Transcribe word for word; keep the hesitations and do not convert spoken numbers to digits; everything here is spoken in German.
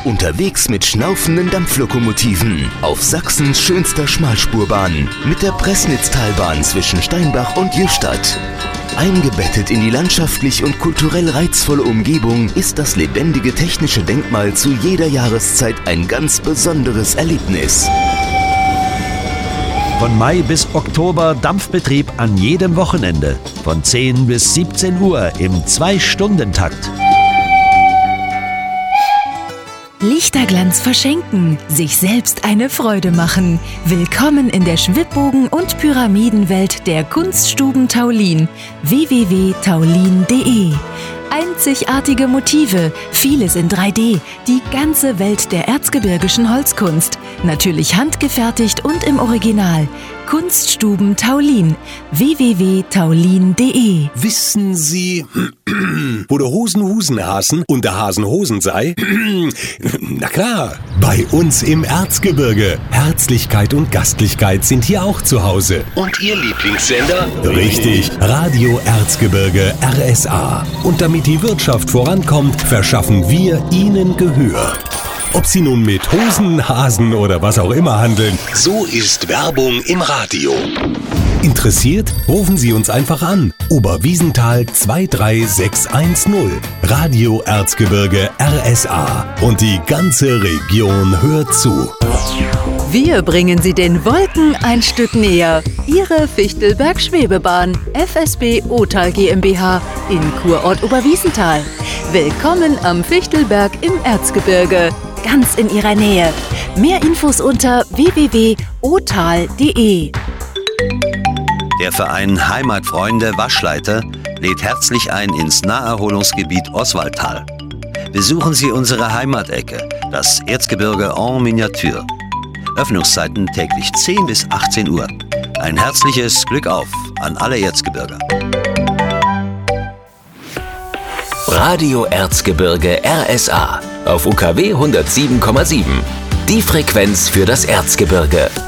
Unterwegs mit schnaufenden Dampflokomotiven auf Sachsens schönster Schmalspurbahn mit der Pressnitztalbahn zwischen Steinbach und Jüstadt. Eingebettet in die landschaftlich und kulturell reizvolle Umgebung ist das lebendige technische Denkmal zu jeder Jahreszeit ein ganz besonderes Erlebnis. Von Mai bis Oktober Dampfbetrieb an jedem Wochenende. Von zehn bis siebzehn Uhr im Zwei-Stunden-Takt. Lichterglanz verschenken, sich selbst eine Freude machen. Willkommen in der Schwibbogen- und Pyramidenwelt der Kunststuben Taulin. w w w punkt taulin punkt d e. Einzigartige Motive, vieles in drei D, die ganze Welt der erzgebirgischen Holzkunst. Natürlich handgefertigt und im Original. Kunststuben Taulin. w w w punkt taulin punkt d e. Wissen Sie, wo der Hosen Husen hasen und der Hasen Hosen sei? Na klar, bei uns im Erzgebirge. Herzlichkeit und Gastlichkeit sind hier auch zu Hause. Und Ihr Lieblingssender? Richtig, Radio Erzgebirge R S A. Und damit die Wirtschaft vorankommt, verschaffen wir Ihnen Gehör. Ob Sie nun mit Hosen, Hasen oder was auch immer handeln, So ist Werbung im Radio. interessiert, rufen Sie uns einfach an. Oberwiesenthal zwei drei sechs eins null. Radio Erzgebirge R S A. Und die ganze Region hört zu. Wir bringen Sie den Wolken ein Stück näher. Ihre Fichtelberg-Schwebebahn, F S B Otal GmbH in Kurort Oberwiesenthal. Willkommen am Fichtelberg im Erzgebirge, ganz in Ihrer Nähe. Mehr Infos unter w w w punkt otal punkt d e. Der Verein Heimatfreunde Waschleiter lädt herzlich ein ins Naherholungsgebiet Oswaldtal. Besuchen Sie unsere Heimatecke, das Erzgebirge en Miniatur. Öffnungszeiten täglich zehn bis achtzehn Uhr. Ein herzliches Glück auf an alle Erzgebirger. Radio Erzgebirge R S A auf U K W hundertsieben Komma sieben. Die Frequenz für das Erzgebirge.